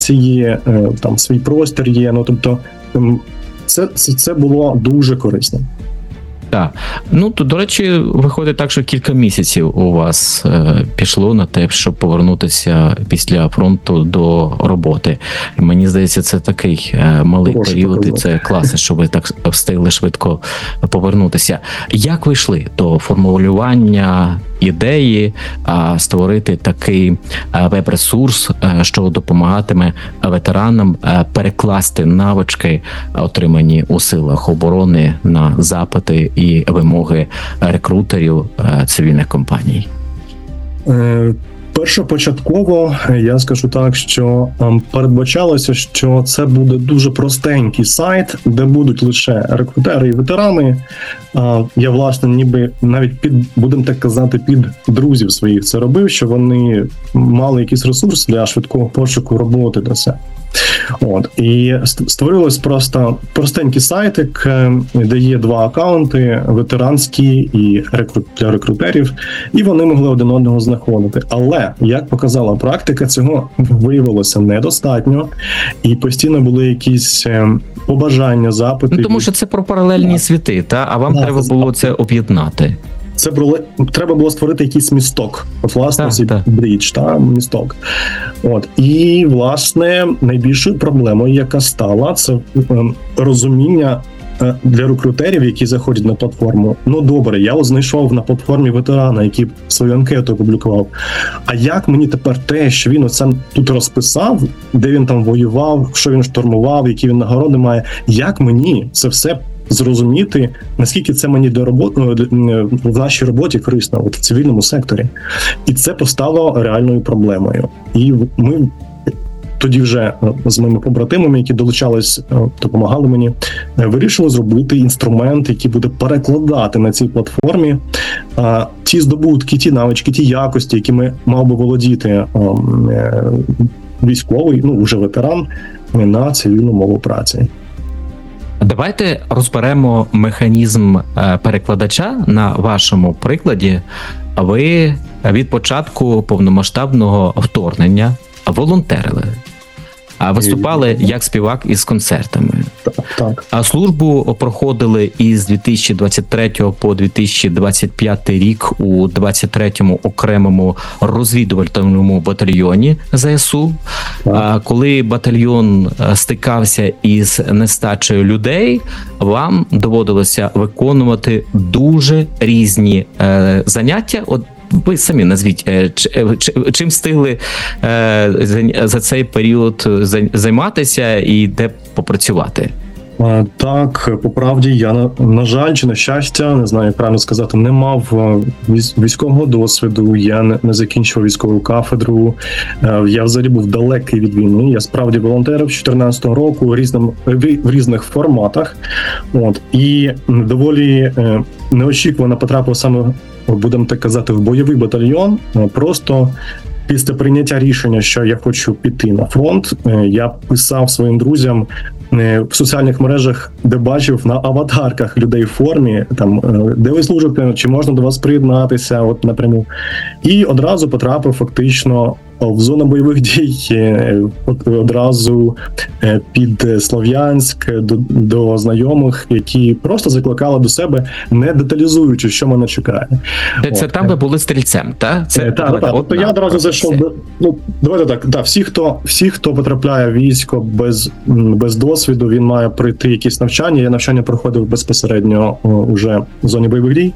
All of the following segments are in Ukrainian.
там свій простір є. Ну тобто, це було дуже корисно. Так. Ну, то, до речі, виходить так, що кілька місяців у вас пішло на те, щоб повернутися після фронту до роботи. І мені здається, це такий малий період, і це класно, що ви так встигли швидко повернутися. Як ви йшли до формулювання ідеї створити такий веб-ресурс, що допомагатиме ветеранам перекласти навички, отримані у силах оборони, на запити і вимоги рекрутерів цивільних компаній? Першопочатково я скажу так, що передбачалося, що це буде дуже простенький сайт, де будуть лише рекрутери і ветерани. Я, власне, ніби навіть будемо так казати, під друзів своїх це робив, що вони мали якийсь ресурс для швидкого пошуку роботи до себе. І створилось просто простенький сайтик, де є два акаунти, ветеранські і для рекрутерів, і вони могли один одного знаходити. Але, як показала практика, цього виявилося недостатньо, і постійно були якісь побажання, запити. Ну, тому що це про паралельні світи, а вам треба було це об'єднати. Треба було створити якийсь місток. Власне, цей брідж, місток. І, власне, найбільшою проблемою, яка стала, це розуміння для рекрутерів, які заходять на платформу. Ну, добре, я знайшов на платформі ветерана, який свою анкету опублікував. А як мені тепер те, що він оце тут розписав, де він там воював, що він штурмував, які він нагороди має, як мені це все зрозуміти, наскільки це мені в нашій роботі корисно, в цивільному секторі. І це постало реальною проблемою. І ми тоді вже з моїми побратимами, які долучались, допомагали мені, вирішили зробити інструмент, який буде перекладати на цій платформі ті здобутки, ті навички, ті якості, якими мав би володіти військовий, вже ветеран, на цивільну мову праці. Давайте розберемо механізм перекладача на вашому прикладі. Ви від початку повномасштабного вторгнення волонтерили, виступали як співак із концертами. Так. А службу проходили із 2023 по 2025 рік у 23-му окремому розвідувальному батальйоні ЗСУ. Коли батальйон стикався із нестачею людей, вам доводилося виконувати дуже різні заняття. Ви самі назвіть, чим встигли за цей період займатися і де попрацювати? Так, по правді, я, на жаль, чи на щастя, не знаю, як правильно сказати, не мав військового досвіду, я не закінчував військову кафедру, я взагалі був далекий від війни, я справді волонтерив з 2014 року в різних форматах, і доволі неочікувано потрапив саме, будемо так казати, в бойовий батальйон, просто після прийняття рішення, що я хочу піти на фронт, я писав своїм друзям в соціальних мережах, де бачив на аватарках людей в формі, там, де ви служите, чи можна до вас приєднатися, напряму. І одразу потрапив фактично в зону бойових дій, одразу під Слов'янськ, до знайомих, які просто закликали до себе, не деталізуючи, що мене чекає. Це там ви були стрільцем, так? Так. Я одразу зайшов. Давайте так. Всі, хто потрапляє в військо без досвіду, він має пройти якісь навчання. Я навчання проходив безпосередньо уже в зоні бойових дій.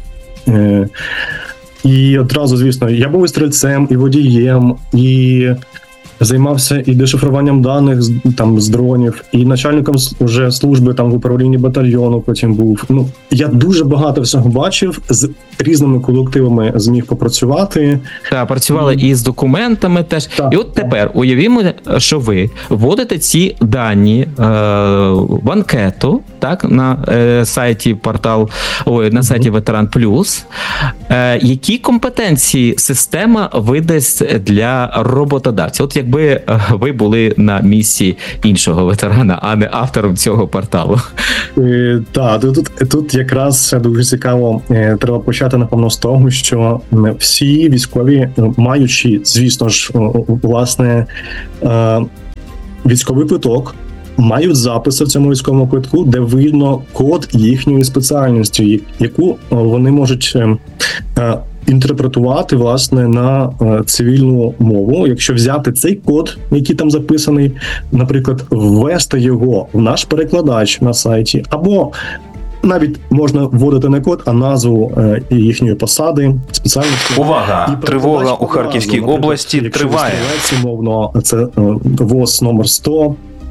І одразу, звісно, я був і стрільцем, і водієм, і займався і дешифруванням даних з дронів, і начальником вже служби в управлінні батальйону потім був. Я дуже багато всього бачив, з різними колективами зміг попрацювати. Так, працювали і з документами теж. Так, і тепер уявімо, що ви вводите ці дані в анкету, на сайті на сайті Ветеран Плюс. Які компетенції система видасть для роботодавця? Якби ви були на місці іншого ветерана, а не автором цього порталу. Так, тут якраз дуже цікаво, треба почати, напевно, з того, що всі військові, маючи, звісно ж, власне, військовий квиток, мають записи в цьому військовому квитку, де видно код їхньої спеціальності, яку вони можуть інтерпретувати, власне, на цивільну мову. Якщо взяти цей код, який там записаний, наприклад, ввести його в наш перекладач на сайті, або навіть можна вводити не код, а назву їхньої посади, спеціальності. Увага! Тривога у Харківській області триває. Умовно, це ВОЗ номер 100.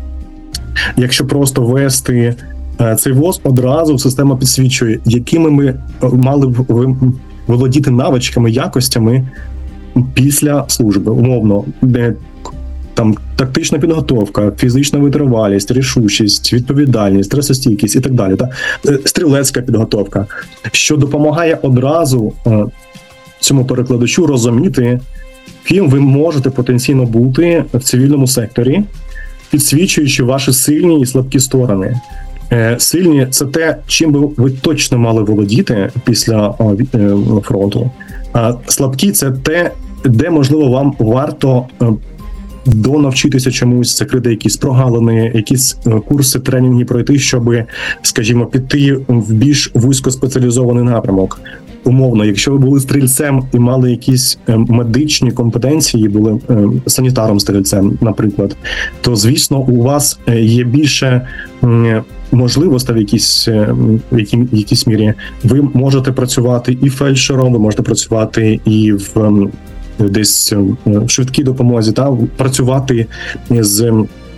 Якщо просто ввести цей ВОЗ, одразу система підсвічує, якими ми мали б володіти навичками, якостями після служби. Умовно, де там тактична підготовка, фізична витривалість, рішучість, відповідальність, стресостійкість і так далі. Стрілецька підготовка, що допомагає одразу цьому перекладачу розуміти, ким ви можете потенційно бути в цивільному секторі, підсвічуючи ваші сильні і слабкі сторони. Сильні – це те, чим би ви точно мали володіти після фронту. А слабкі – це те, де, можливо, вам варто донавчитися чомусь, закрити якісь прогалини, якісь курси, тренінги пройти, щоб, скажімо, піти в більш вузькоспеціалізований напрямок. Умовно, якщо ви були стрільцем і мали якісь медичні компетенції, були санітаром-стрільцем, наприклад, то, звісно, у вас є більше можливостей в якійсь мірі. Ви можете працювати і фельдшером, ви можете працювати і в десь в швидкій допомозі, працювати з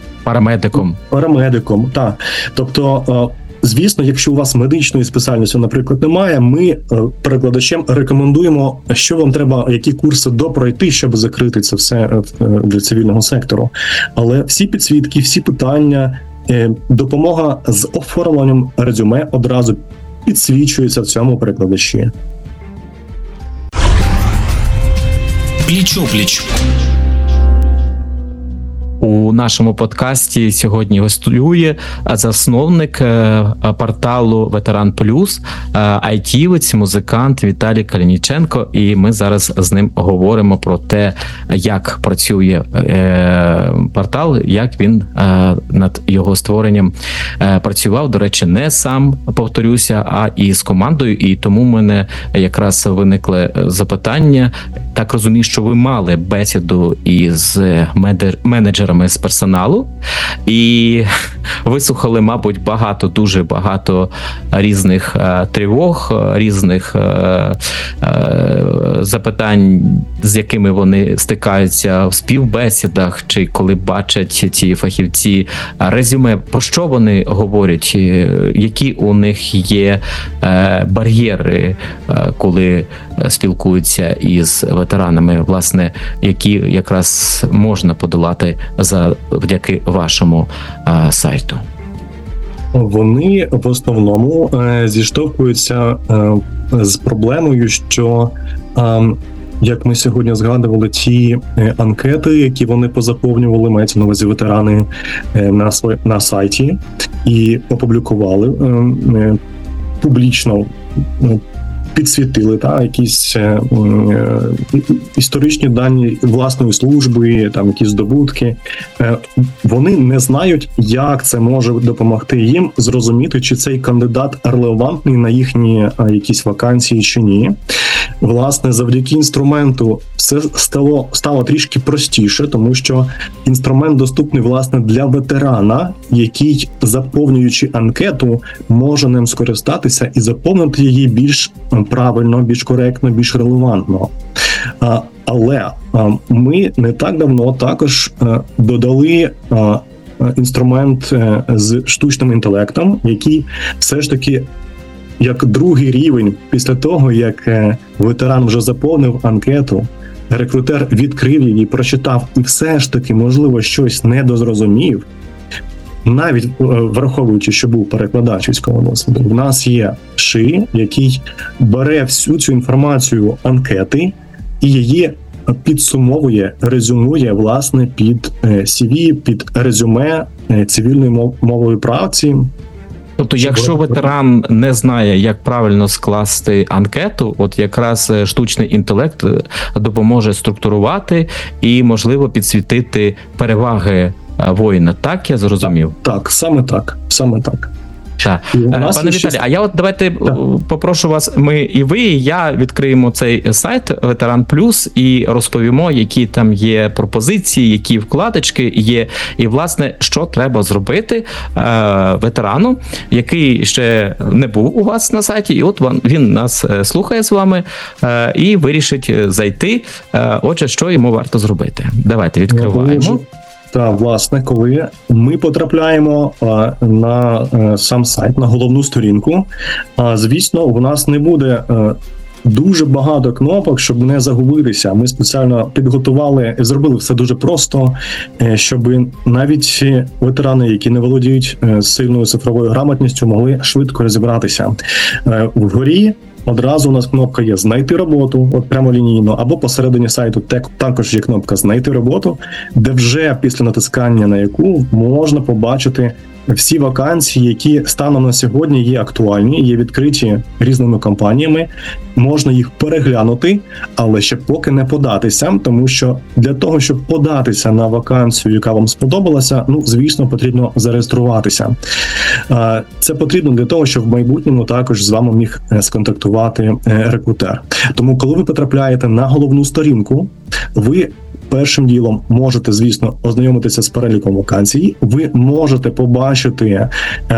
парамедиком, так. Тобто, звісно, якщо у вас медичної спеціальності, наприклад, немає, ми перекладачам рекомендуємо, що вам треба, які курси допройти, щоб закрити це все для цивільного сектору. Але всі підсвітки, всі питання, допомога з оформленням резюме одразу підсвічується в цьому перекладачі. Пліч-опліч. У нашому подкасті сьогодні гостює засновник порталу Ветеран Плюс, айтівець, музикант Віталій Калініченко. І ми зараз з ним говоримо про те, як працює портал, як він над його створенням працював. До речі, не сам, повторюся, а і з командою. І тому в мене якраз виникли запитання. Так розумію, що ви мали бесіду із менеджерами з персоналу і вислухали, мабуть, дуже багато різних тривог, різних запитань, з якими вони стикаються в співбесідах, чи коли бачать ці фахівці резюме, про що вони говорять, які у них є бар'єри, коли спілкуються із ветеранами, власне, які якраз можна подолати завдяки вашому сайту. Вони в основному зіштовхуються з проблемою, що, як ми сьогодні згадували, ті анкети, які вони позаповнювали, мається на увазі ветерани на сайті, і опублікували публічно, підсвітили якісь історичні дані власної служби, там якісь здобутки. Вони не знають, як це може допомогти їм зрозуміти, чи цей кандидат релевантний на їхні якісь вакансії чи ні. Власне, завдяки інструменту все стало трішки простіше, тому що інструмент доступний, власне, для ветерана, який, заповнюючи анкету, може ним скористатися і заповнити її більш правильно, більш коректно, більш релевантно. Але ми не так давно також додали інструмент з штучним інтелектом, який все ж таки як другий рівень після того, як ветеран вже заповнив анкету, рекрутер відкрив її, прочитав і все ж таки, можливо, щось недозрозумів, навіть враховуючи, що був перекладач військового досвіду, в нас є ШИ, який бере всю цю інформацію анкети і її підсумовує, резюмує, власне, під CV, під резюме цивільної мової праці. Тобто, якщо ветеран не знає, як правильно скласти анкету, от якраз штучний інтелект допоможе структурувати і, можливо, підсвітити переваги воїна. Так, я зрозумів? Так, саме так. Саме так. Так. І у нас Пане є ще- Віталій, а я от давайте попрошу вас, ми і ви, і я відкриємо цей сайт Ветеран Плюс і розповімо, які там є пропозиції, які вкладочки є, і власне, що треба зробити ветерану, який ще не був у вас на сайті, і от він нас слухає з вами і вирішить зайти. Отже, що йому варто зробити? Давайте відкриваємо. Так, власне, коли ми потрапляємо на сам сайт, на головну сторінку, звісно, у нас не буде дуже багато кнопок, щоб не загубитися. Ми спеціально підготували, зробили все дуже просто, щоб навіть ветерани, які не володіють сильною цифровою грамотністю, могли швидко розібратися. Вгорі одразу у нас кнопка є «Знайти роботу», от прямолінійно, або посередині сайту також є кнопка «Знайти роботу», де вже після натискання на яку можна побачити всі вакансії, які станом на сьогодні є актуальні, є відкриті різними компаніями, можна їх переглянути, але ще поки не податися, тому що для того, щоб податися на вакансію, яка вам сподобалася, звісно, потрібно зареєструватися. Це потрібно для того, щоб в майбутньому також з вами міг сконтактувати рекрутер. Тому, коли ви потрапляєте на головну сторінку, ви першим ділом можете, звісно, ознайомитися з переліком вакансій. Ви можете побачити,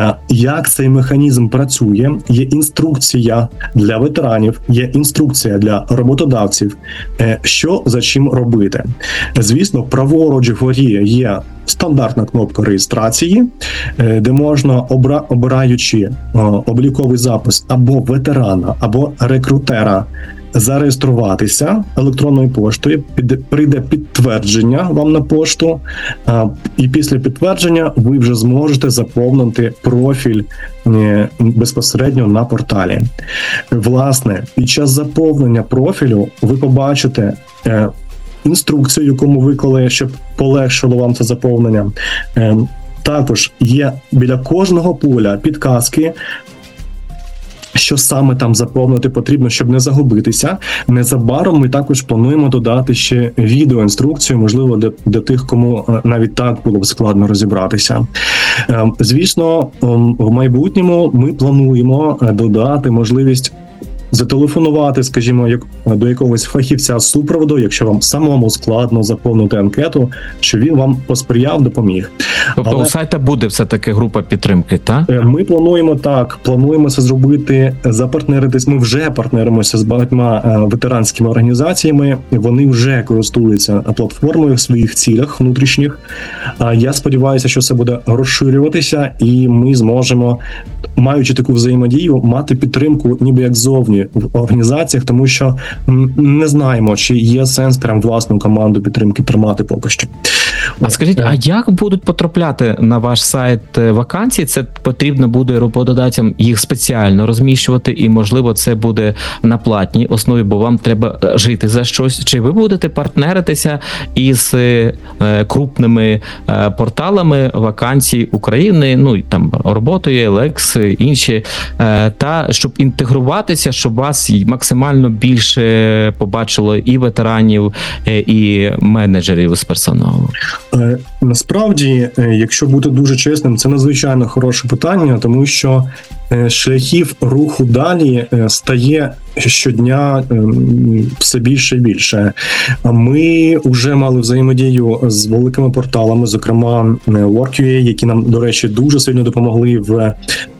як цей механізм працює. Є інструкція для ветеранів, є інструкція для роботодавців, що за чим робити. Звісно, праворуч вгорі є стандартна кнопка реєстрації, де можна, обираючи обліковий запис або ветерана, або рекрутера, зареєструватися електронною поштою, прийде підтвердження вам на пошту, і після підтвердження ви вже зможете заповнити профіль безпосередньо на порталі. Власне, під час заповнення профілю ви побачите інструкцію, яку ми виклали, щоб полегшило вам це заповнення. Також є біля кожного поля підказки, що саме там заповнити потрібно, щоб не загубитися. Незабаром ми також плануємо додати ще відеоінструкцію, можливо, для тих, кому навіть так було б складно розібратися. Звісно, в майбутньому ми плануємо додати можливість зателефонувати, скажімо, до якогось фахівця з супроводу, якщо вам самому складно заповнити анкету, що він вам посприяв, допоміг. Тобто у сайта буде все-таки група підтримки, так? Ми плануємо це зробити, запартнеритись. Ми вже партнеримося з багатьма ветеранськими організаціями, вони вже користуються платформою в своїх цілях внутрішніх. Я сподіваюся, що це буде розширюватися, і ми зможемо, маючи таку взаємодію, мати підтримку ніби як ззовні в організаціях, тому що не знаємо, чи є сенс прям власну команду підтримки тримати поки що. А скажіть, а як будуть потрапляти на ваш сайт вакансії? Це потрібно буде роботодавцям їх спеціально розміщувати, і, можливо, це буде на платній основі, бо вам треба жити за щось. Чи ви будете партнеритися із крупними порталами вакансій України, там роботою, Лекс, інші, та щоб інтегруватися, щоб вас максимально більше побачило і ветеранів, і менеджерів з персоналу? Насправді, якщо бути дуже чесним, це надзвичайно хороше питання, тому що шляхів руху далі стає щодня все більше і більше. Ми вже мали взаємодію з великими порталами, зокрема Work.ua, які нам, до речі, дуже сильно допомогли в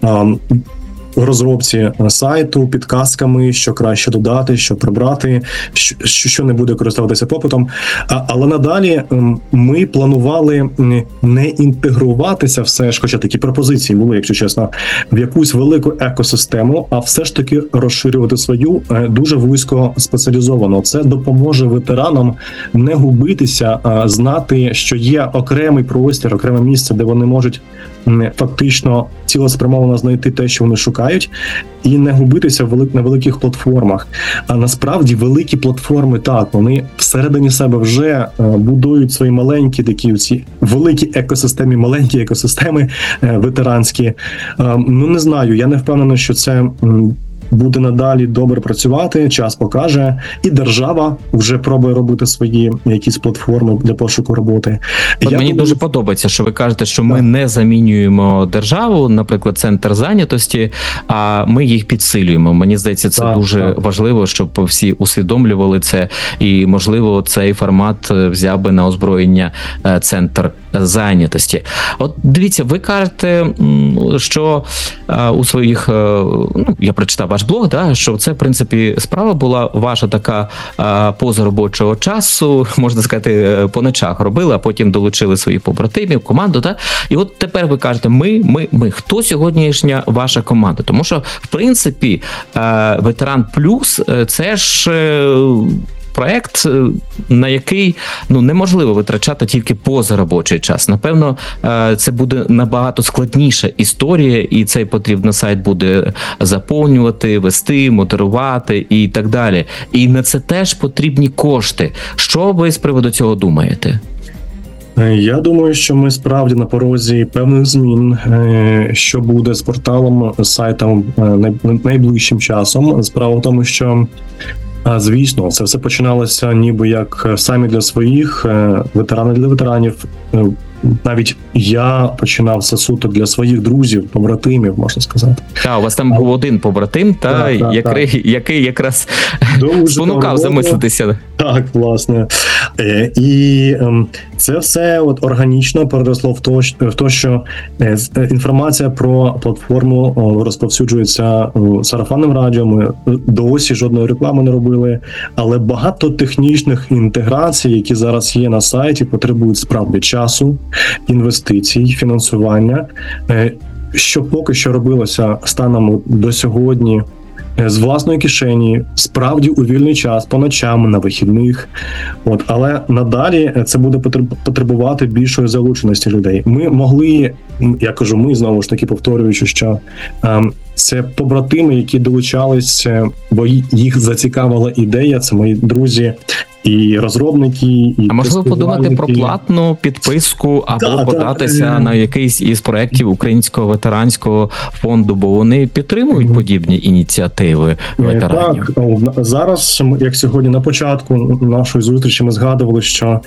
розробці сайту, підказками, що краще додати, що прибрати, що не буде користуватися попитом. Але надалі ми планували не інтегруватися все ж, хоча такі пропозиції були, якщо чесно, в якусь велику екосистему, а все ж таки розширювати свою дуже вузько спеціалізовано. Це допоможе ветеранам не губитися, знати, що є окремий простір, окреме місце, де вони можуть фактично цілеспрямовано знайти те, що вони шукають, і не губитися на великих платформах. А насправді великі платформи, так, вони всередині себе вже будують свої маленькі такі ці великі екосистеми, маленькі екосистеми ветеранські. Не знаю, я не впевнений, що це буде надалі добре працювати, час покаже, і держава вже пробує робити свої якісь платформи для пошуку роботи. От мені дуже подобається, що ви кажете, що ми не замінюємо державу, наприклад, центр зайнятості, а ми їх підсилюємо. Мені здається, це дуже важливо, щоб всі усвідомлювали це, і, можливо, цей формат взяв би на озброєння центр зайнятості. От дивіться, ви кажете, що у своїх, я прочитав ваш блог, да, що це, в принципі, справа була ваша така поза робочого часу, можна сказати, по ночах робили, а потім долучили своїх побратимів, команду, да? І от тепер ви кажете, ми. Хто сьогоднішня ваша команда? Тому що, в принципі, Ветеран Плюс – це ж проект, на який неможливо витрачати тільки позаробочий час. Напевно, це буде набагато складніша історія, і цей потрібно сайт буде заповнювати, вести, модерувати і так далі. І на це теж потрібні кошти. Що ви з приводу цього думаєте? Я думаю, що ми справді на порозі певних змін, що буде з порталом, з сайтом найближчим часом. Справа в тому, що звісно, це все починалося ніби як самі для своїх, ветерани для ветеранів. Навіть я починав все суто для своїх друзів, побратимів, можна сказати. Так, у вас там був один побратим, який якраз спонукав замислитися. Так, власне. І це все органічно переросло в те, що інформація про платформу розповсюджується сарафанним радіо. Ми досі жодної реклами не робили, але багато технічних інтеграцій, які зараз є на сайті, потребують справді часу, інвестицій, фінансування, що поки що робилося станом до сьогодні з власної кишені, справді у вільний час, по ночам, на вихідних. Але надалі це буде потребувати більшої залученості людей. Ми могли, я кажу, ми знову ж таки повторюючи, що це побратими, які долучались, бо їх зацікавила ідея, це мої друзі, і розробники, і а можливо подумати про платну підписку або податися на якийсь із проєктів Українського ветеранського фонду, бо вони підтримують подібні ініціативи ветеранів. Так, зараз, як сьогодні на початку нашої зустрічі ми згадували, що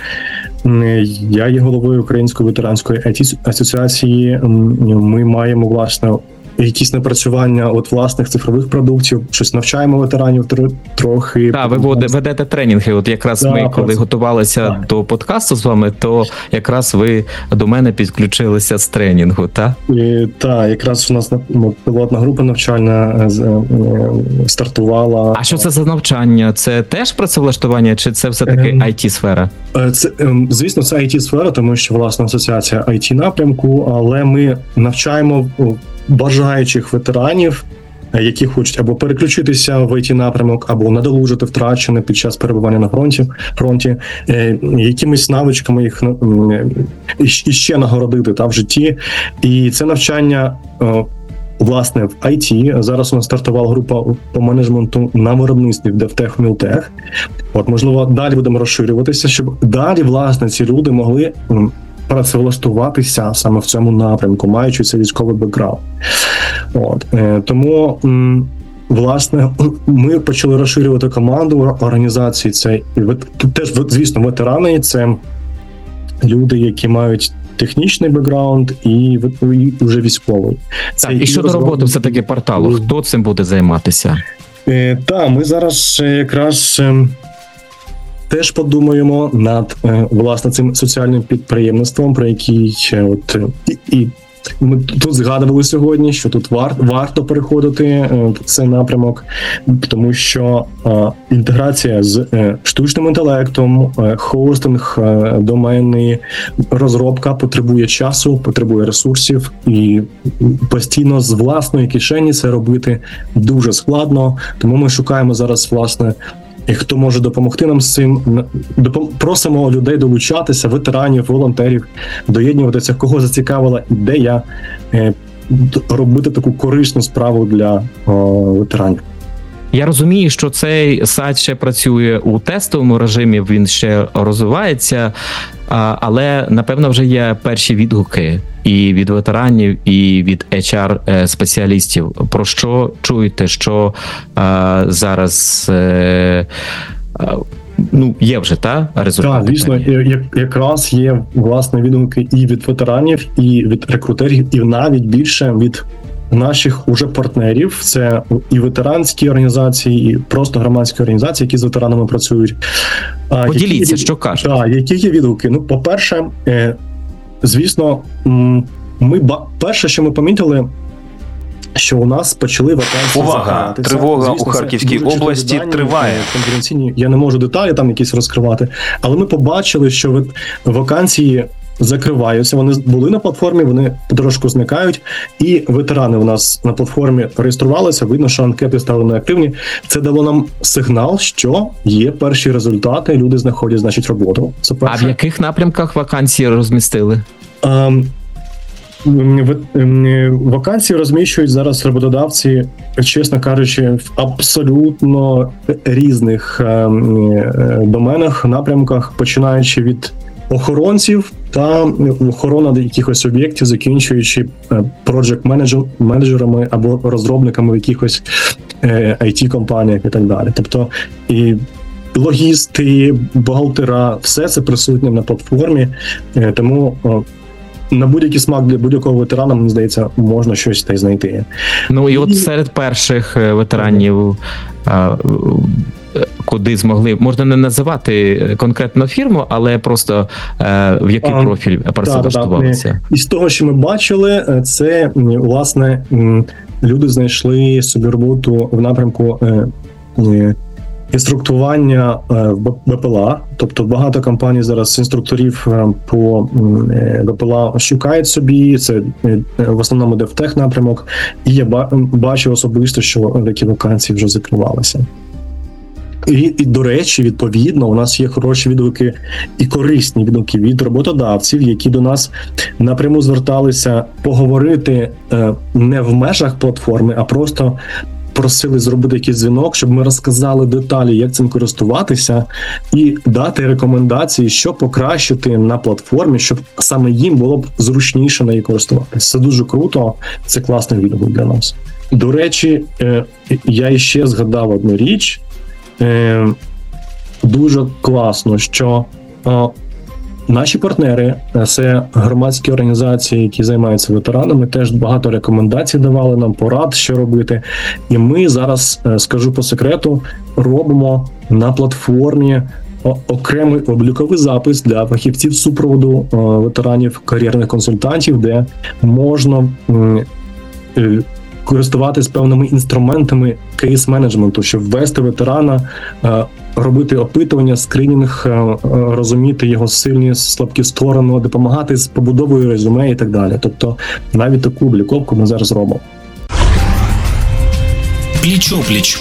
я є головою Української ветеранської асоціації, ми маємо, власне, якісь напрацювання власних цифрових продуктів, щось навчаємо ветеранів трохи. Так, ви ведете тренінги. От якраз ми, коли готувалися до подкасту з вами, то якраз ви до мене підключилися з тренінгу, так? Так, якраз у нас пілотна група навчальна стартувала. А що це за навчання? Це теж працевлаштування, чи це все-таки IT-сфера? Це, звісно, це IT-сфера, тому що, власне, асоціація IT-напрямку, але ми навчаємо бажаючих ветеранів, які хочуть або переключитися в IT-напрямок, або надолужити втрачене під час перебування на фронті, якимись навичками їх іще нагородити в житті. І це навчання, власне, в IT. Зараз у нас стартувала група по менеджменту на виробництві DevTech, Miltech. Можливо, далі будемо розширюватися, щоб далі, власне, ці люди могли працевлаштуватися саме в цьому напрямку, маючи цей військовий бекграунд. Тому, власне, ми почали розширювати команду організації. Це теж, звісно, ветерани, це люди, які мають технічний бекграунд і вже військовий. І щодо роботи все-таки порталу, хто цим буде займатися? Так, ми зараз якраз теж подумаємо над, власне, цим соціальним підприємництвом, про який і ми тут згадували сьогодні, що тут варто переходити в цей напрямок, тому що інтеграція з штучним інтелектом, хостинг, домени, розробка потребує часу, потребує ресурсів, і постійно з власної кишені це робити дуже складно, тому ми шукаємо зараз, власне, і хто може допомогти нам з цим. Просимо людей долучатися, ветеранів, волонтерів, доєднуватися, кого зацікавила ідея робити таку корисну справу для ветеранів. Я розумію, що цей сайт ще працює у тестовому режимі, він ще розвивається, але, напевно, вже є перші відгуки. і від ветеранів, і від HR-спеціалістів. Про що чуєте, що зараз є вже результати? Так, звісно, якраз є власне відгуки і від ветеранів, і від рекрутерів, і навіть більше від наших уже партнерів. Це і ветеранські організації, і просто громадські організації, які з ветеранами працюють. Поділіться, що кажуть. Так, які є відгуки? Ну, по-перше, звісно, перше, що ми помітили, що у нас почали вакансії. Увага! Тривога у Харківській області триває. Конфіденційні, я не можу деталі там якісь розкривати, але ми побачили, що вакансії закриваються, вони були на платформі, вони потрошку зникають, і ветерани у нас на платформі реєструвалися, видно, що анкети стали неактивні. Це дало нам сигнал, що є перші результати, люди знаходять, значить, роботу. Це перше. А в яких напрямках вакансії розмістили? Вакансії розміщують зараз роботодавці, чесно кажучи, в абсолютно різних доменах, напрямках, починаючи від охоронців та охорона якихось об'єктів, закінчуючи проджект-менеджерами або розробниками в якихось IT-компаніях і так далі. Тобто і логісти, бухгалтера, все це присутнє на платформі, тому на будь-який смак для будь-якого ветерана, мені здається, можна щось та й знайти. Ну і от серед перших ветеранів, куди змогли, можна не називати конкретну фірму, але просто в який профіль працевлаштувалися? І з того, що ми бачили, це, власне, люди знайшли собі роботу в напрямку інструктування БПЛА, тобто багато компаній зараз інструкторів по БПЛА шукають собі, це в основному DevTech напрямок, і я бачу особисто, що такі вакансії вже закривалися. І, до речі, відповідно, у нас є хороші відгуки і корисні відгуки від роботодавців, які до нас напряму зверталися поговорити не в межах платформи, а просто просили зробити якийсь дзвінок, щоб ми розказали деталі, як цим користуватися, і дати рекомендації, що покращити на платформі, щоб саме їм було б зручніше нею користуватися. Це дуже круто, це класний відгук для нас. До речі, я іще згадав одну річ. Дуже класно, що наші партнери, це громадські організації, які займаються ветеранами, теж багато рекомендацій давали нам, порад, що робити. І ми зараз, скажу по секрету, робимо на платформі окремий обліковий запис для фахівців супроводу ветеранів, кар'єрних консультантів, де можна користуватись певними інструментами кейс-менеджменту, щоб ввести ветерана, робити опитування, скринінг, розуміти його сильні, слабкі сторони, допомагати з побудовою резюме і так далі. Тобто навіть таку обліковку ми зараз робимо. Пліч-опліч.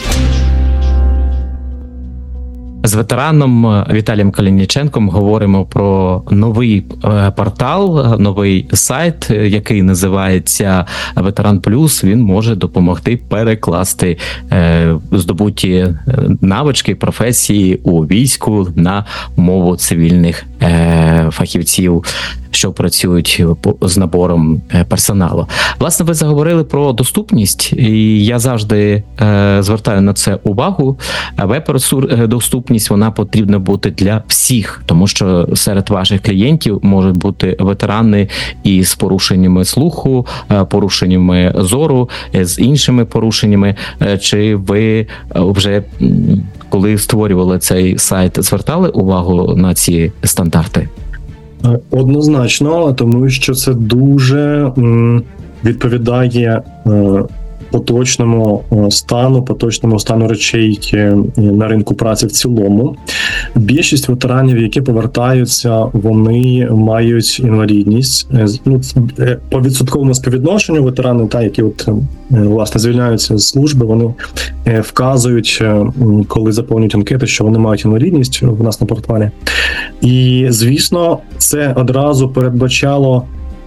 З ветераном Віталієм Калініченком говоримо про новий портал, новий сайт, який називається Ветеран Плюс. Він може допомогти перекласти здобуті навички, професії у війську на мову цивільних фахівців, що працюють з набором персоналу. Власне, ви заговорили про доступність, і я завжди звертаю на це увагу. Веб-доступність, вона потрібна бути для всіх, тому що серед ваших клієнтів можуть бути ветерани із порушеннями слуху, порушеннями зору, з іншими порушеннями. Чи ви вже, коли створювали цей сайт, звертали увагу на ці стандарти? Однозначно, тому що це дуже відповідає поточному стану речей на ринку праці в цілому. Більшість ветеранів, які повертаються, вони мають інвалідність. По відсотковому співвідношенню ветерани, які власне звільняються з служби, вони вказують, коли заповнюють анкети, що вони мають інвалідність в нас на порталі. І, звісно, це одразу передбачало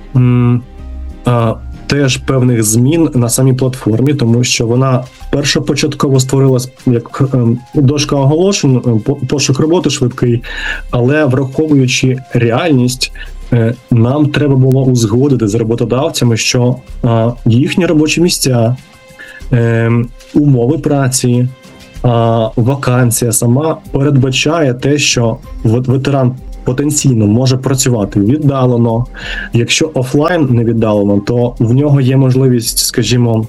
теж певних змін на самій платформі, тому що вона першопочатково створилась як дошка оголошень, пошук роботи швидкий, але враховуючи реальність, нам треба було узгодити з роботодавцями, що їхні робочі місця, умови праці, вакансія сама передбачає те, що ветеран потенційно може працювати віддалено. Якщо офлайн не віддалено, то в нього є можливість, скажімо,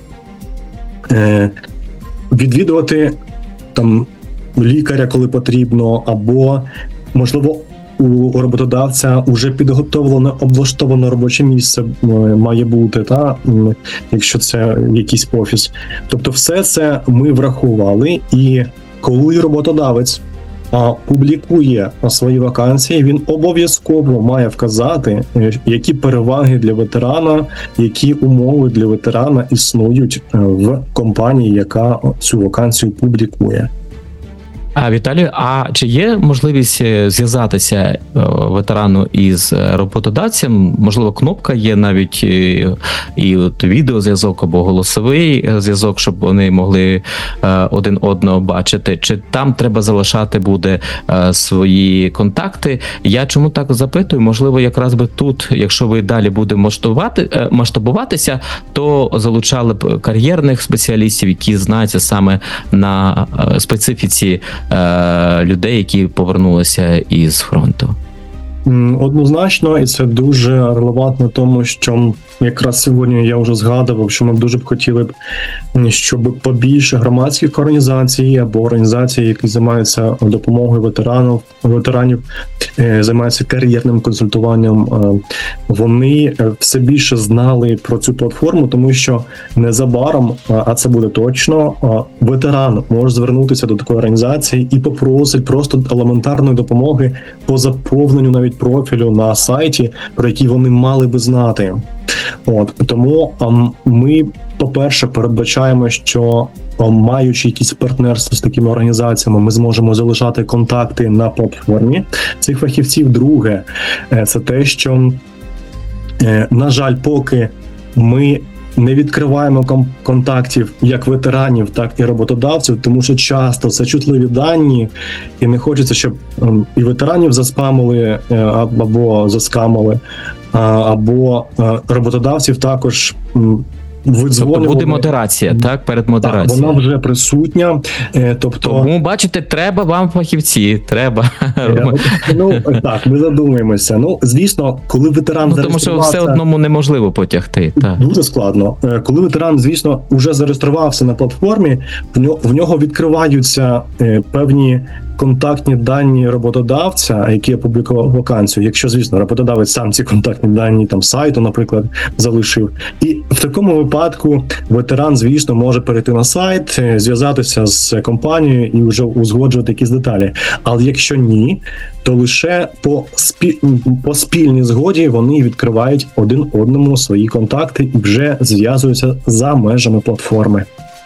відвідувати там лікаря, коли потрібно, або, можливо, у роботодавця вже підготовлене, облаштоване робоче місце має бути, якщо це якийсь офіс. Тобто все це ми врахували, і коли роботодавець публікує свої вакансії, він обов'язково має вказати, які переваги для ветерана, які умови для ветерана існують в компанії, яка цю вакансію публікує. Віталію, а чи є можливість зв'язатися ветерану із роботодавцем? Можливо, кнопка є навіть і от відеозв'язок або голосовий зв'язок, щоб вони могли один одного бачити? Чи там треба залишати буде свої контакти? Я чому так запитую? Можливо, якраз би тут, якщо ви далі будете масштабуватися, то залучали б кар'єрних спеціалістів, які знаються саме на специфіці людей, які повернулися із фронту. Однозначно, і це дуже релевантно тому, що якраз сьогодні я вже згадував, що ми дуже б хотіли б, щоб побільше громадських організацій або організацій, які займаються допомогою ветеранів, займаються кар'єрним консультуванням, вони все більше знали про цю платформу, тому що незабаром, а це буде точно, ветеран може звернутися до такої організації і попросить просто елементарної допомоги по заповненню навіть профілю на сайті, про який вони мали би знати. Тому ми, по-перше, передбачаємо, що маючи якісь партнерство з такими організаціями, ми зможемо залишати контакти на платформі цих фахівців. Друге, це те, що, на жаль, поки ми не відкриваємо контактів як ветеранів, так і роботодавців, тому що часто це чутливі дані, і не хочеться, щоб і ветеранів заспамили або заскамили, або роботодавців також видзвонювали. Тобто буде модерація, так? Перед модерацією. Так, вона вже присутня. Тому, бачите, треба вам фахівці, треба. Так, ми задумаємося. Звісно, коли ветеран зареєструвався... Тому що все одному неможливо потягти. Так. Дуже складно. Коли ветеран, звісно, вже зареєструвався на платформі, в нього відкриваються певні контактні дані роботодавця, який опублікував вакансію, якщо, звісно, роботодавець сам ці контактні дані сайту, наприклад, залишив. І в такому випадку ветеран, звісно, може перейти на сайт, зв'язатися з компанією і вже узгоджувати якісь деталі. Але якщо ні, то лише по спільній згоді вони відкривають один одному свої контакти і вже зв'язуються за межами платформи.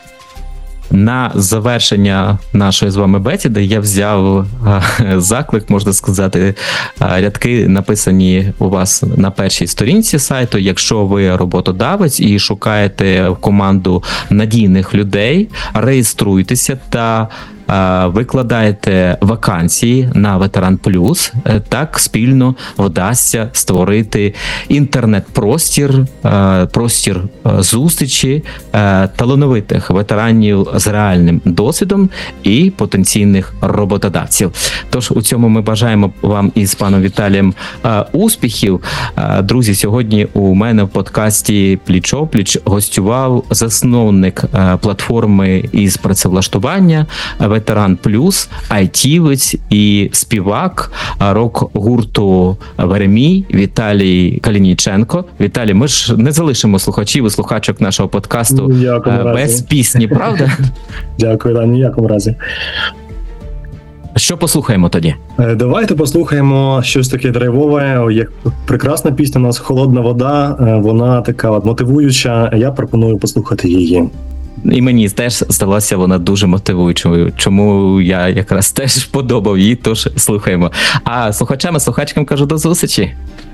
На завершення нашої з вами бесіди я взяв заклик, можна сказати, рядки написані у вас на першій сторінці сайту. Якщо ви роботодавець і шукаєте команду надійних людей, реєструйтеся та викладаєте вакансії на Ветеран Плюс, так спільно вдасться створити інтернет-простір, простір зустрічі талановитих ветеранів з реальним досвідом і потенційних роботодавців. Тож у цьому ми бажаємо вам із паном Віталієм успіхів. Друзі, сьогодні у мене в подкасті «Пліч-о-пліч» гостював засновник платформи із працевлаштування Ветеран Плюс, айтівець і співак рок-гурту Веремій Віталій Калініченко. Віталій, ми ж не залишимо слухачів і слухачок нашого подкасту без пісні, правда? Дякую, ні в якому разі. Що послухаємо тоді? Давайте послухаємо щось таке драйвове. Як прекрасна пісня у нас «Холодна вода», вона така мотивуюча, я пропоную послухати її. І мені теж здалася вона дуже мотивуючою, чому я якраз теж подобав її, тож слухаємо. А слухачам і слухачкам кажу до зустрічі.